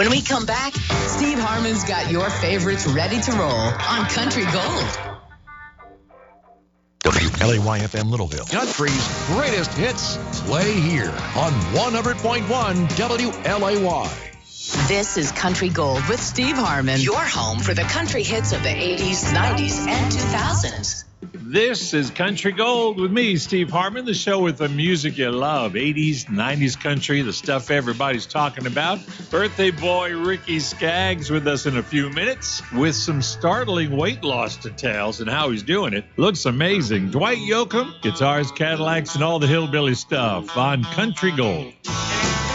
When we come back, Steve Harmon's got your favorites ready to roll on Country Gold. WLAY-FM Littleville. Country's greatest hits play here on 100.1 WLAY. This is Country Gold with Steve Harmon, your home for the country hits of the 80s, 90s, and 2000s. This is Country Gold with me, Steve Harmon, the show with the music you love, 80s, 90s country, the stuff everybody's talking about. Birthday boy Ricky Skaggs with us in a few minutes with some startling weight loss details and how he's doing it. Looks amazing. Dwight Yoakam, guitars, Cadillacs, and all the hillbilly stuff on Country Gold.